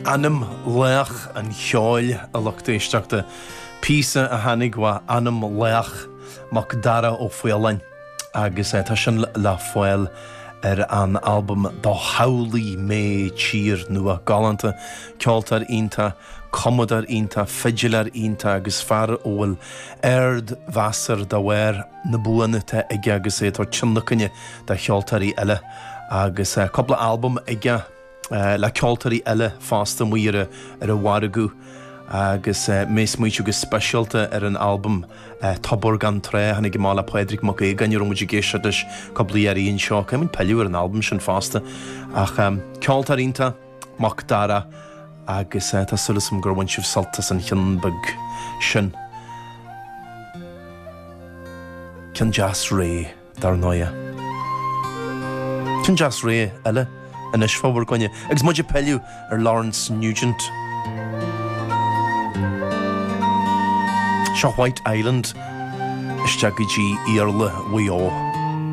Anam leach an cheáil a luchtéisteachta písa a hanig wa anam leach mac dara ó foialain agus tá sin le foiil an album Dá Howlí mé tír nua galanta ceoltar ínta commodar ínta figilar ínta agus far óil ard vasar da weir na buanata ige agus tar tsinlacanne da cheoltarí eile agus coppla album ige le ceoltarí eile fásta muire a wargu agus mes muid agus specialta an album Tabor gan tre hannig gemala Pedrick Mac gan muidir géisiis coppla aríon seo caimin peúar an album sin fásta ach ceoltarínta Mac dara agus tá sulas am gurhain sibh saltas an Hinbug sin cin jazz ré dar nóia cin jazz ré eile in is fóbhar gonne agus muidir peú Lawrence Nugent Seo White Island isteagaidí íarla uíó